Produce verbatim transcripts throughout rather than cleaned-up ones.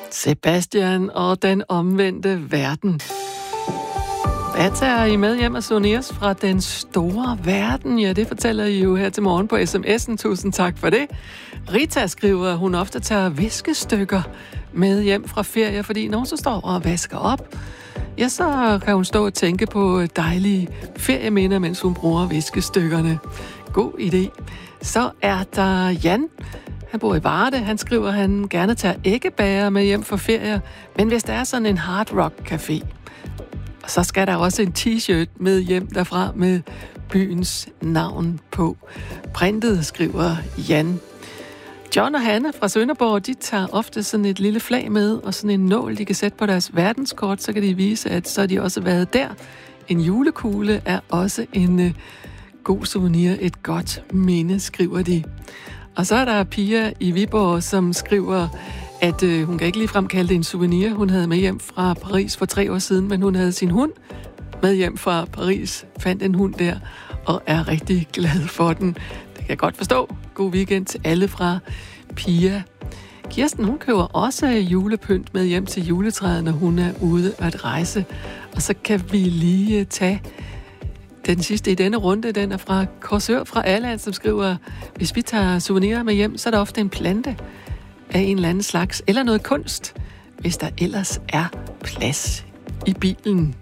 Sebastian og den omvendte verden. Hvad tager I med hjem af souvenirs fra den store verden? Ja, det fortæller I jo her til morgen på sms'en. Tusind tak for det. Rita skriver, at hun ofte tager viskestykker med hjem fra ferie, fordi når hun så står og vasker op, ja, så kan hun stå og tænke på dejlige ferieminder, mens hun bruger viskestykkerne. God idé. Så er der Jan. Han bor i Varde. Han skriver, at han gerne tager æggebager med hjem fra ferie, men hvis der er sådan en hard rock café, så skal der også en t-shirt med hjem derfra med byens navn på. Printet, skriver Jan. John og Hanne fra Sønderborg, de tager ofte sådan et lille flag med, og sådan en nål, de kan sætte på deres verdenskort, så kan de vise, at så har de også været der. En julekugle er også en uh, god souvenir, et godt minde, skriver de. Og så er der Pia i Viborg, som skriver, at øh, hun kan ikke ligefrem kalde det en souvenir, hun havde med hjem fra Paris for tre år siden, men hun havde sin hund med hjem fra Paris, fandt en hund der, og er rigtig glad for den. Det kan jeg godt forstå. God weekend til alle fra Pia. Kirsten, hun køber også julepynt med hjem til juletræet, når hun er ude at rejse. Og så kan vi lige tage den sidste i denne runde, den er fra Korsør fra Alland, som skriver, hvis vi tager souvenirer med hjem, så er der ofte en plante af en eller anden slags, eller noget kunst, hvis der ellers er plads i bilen.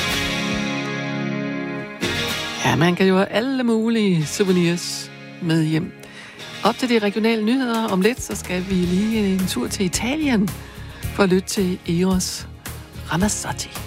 Ja, man kan jo have alle mulige souvenirs med hjem. Op til de regionale nyheder om lidt, så skal vi lige en tur til Italien for at lytte til Eros Ramazzotti.